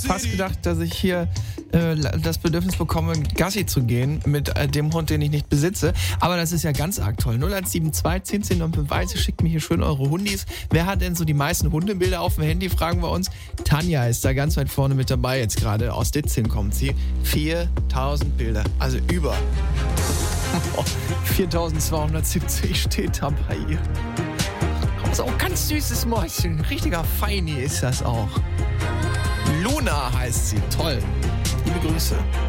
fast gedacht, dass ich hier das Bedürfnis bekomme, Gassi zu gehen mit dem Hund, den ich nicht besitze. Aber das ist ja ganz arg toll. 0172 10 10 5 schickt mir hier schön eure Hundis. Wer hat denn so die meisten Hundebilder auf dem Handy, fragen wir uns. Tanja ist da ganz weit vorne mit dabei jetzt gerade. Aus Ditzing kommt sie. 4000 Bilder, also über. 4270 steht da bei ihr. Das ist auch ein ganz süßes Mäuschen. Richtiger Feini ist das auch. Luna heißt sie. Toll. Liebe Grüße.